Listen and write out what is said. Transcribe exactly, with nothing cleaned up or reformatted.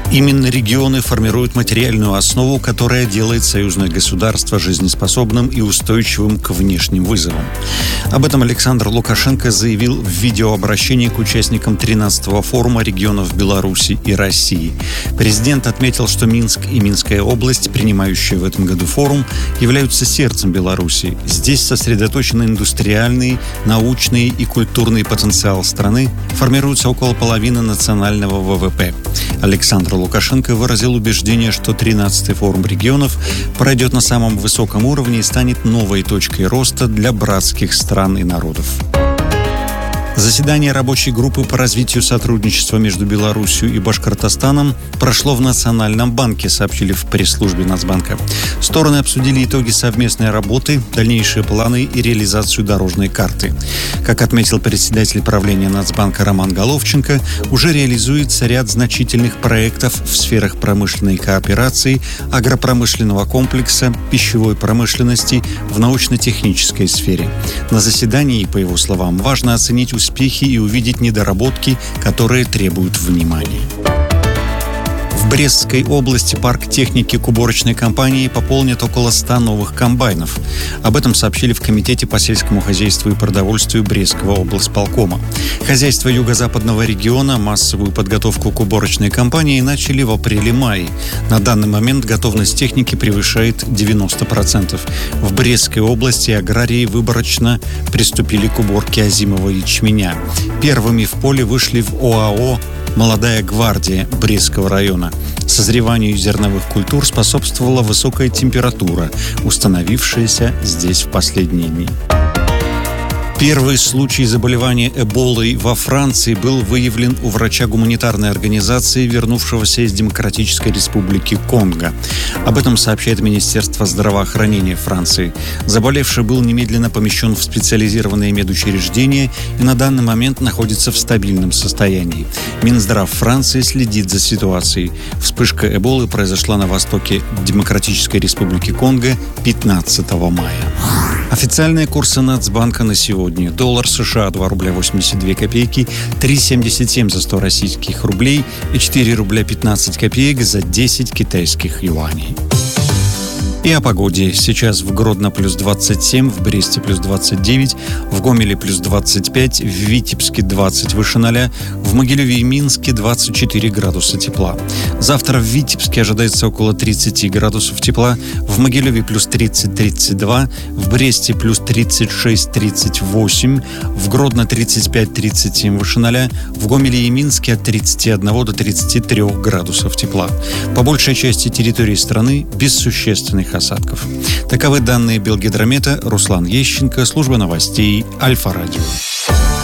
Именно регионы формируют материальную основу, которая делает союзное государство жизнеспособным и устойчивым к внешним вызовам. Об этом Александр Лукашенко заявил в видеообращении к участникам тринадцатого форума регионов Беларуси и России. Президент отметил, что Минск и Минская область, принимающие в этом году форум, являются сердцем Беларуси. Здесь сосредоточены индустриальный, научный и культурный потенциал страны, формируется около половины национального вэ вэ пэ. Александр Лукашенко выразил убеждение, что тринадцатый форум регионов пройдет на самом высоком уровне и станет новой точкой роста для братских стран и народов. Заседание рабочей группы по развитию сотрудничества между Беларусью и Башкортостаном прошло в Национальном банке, сообщили в пресс-службе Нацбанка. Стороны обсудили итоги совместной работы, дальнейшие планы и реализацию дорожной карты. Как отметил председатель правления Нацбанка Роман Головченко, уже реализуется ряд значительных проектов в сферах промышленной кооперации, агропромышленного комплекса, пищевой промышленности, в научно-технической сфере. На заседании, по его словам, важно оценить успехи успехи и увидеть недоработки, которые требуют внимания. В Брестской области парк техники к уборочной компании пополнит около ста новых комбайнов. Об этом сообщили в Комитете по сельскому хозяйству и продовольствию Брестского облсполкома. Хозяйства юго-западного региона массовую подготовку к уборочной кампании начали в апреле-мае. На данный момент готовность техники превышает девяносто процентов. В Брестской области аграрии выборочно приступили к уборке озимого ячменя. Первыми в поле вышли в о а о «Молодая гвардия» Брестского района. Созреванию зерновых культур способствовала высокая температура, установившаяся здесь в последние дни. Первый случай заболевания эболой во Франции был выявлен у врача гуманитарной организации, вернувшегося из Демократической Республики Конго. Об этом сообщает Министерство здравоохранения Франции. Заболевший был немедленно помещен в специализированное медучреждение и на данный момент находится в стабильном состоянии. Минздрав Франции следит за ситуацией. Вспышка эболы произошла на востоке Демократической Республики Конго пятнадцатого мая. Официальные курсы Нацбанка на сегодня. Доллар США два рубля восемьдесят две копейки, три семьдесят семь за сто российских рублей и четыре рубля пятнадцать копеек за десять китайских юаней. И о погоде. Сейчас в Гродно плюс двадцать семь, в Бресте плюс двадцать девять, в Гомеле плюс двадцать пять, в Витебске двадцать выше ноля, в Могилеве и Минске двадцать четыре градуса тепла. Завтра в Витебске ожидается около тридцать градусов тепла, в Могилеве плюс тридцать - тридцать два, в Бресте плюс тридцать шесть - тридцать восемь, в Гродно тридцать пять - тридцать семь выше ноля, в Гомеле и Минске от тридцати одного до тридцати трёх градусов тепла. По большей части территории страны без существенных осадков. Таковы данные Белгидромета. Руслан Ещенко, служба новостей Альфа-Радио.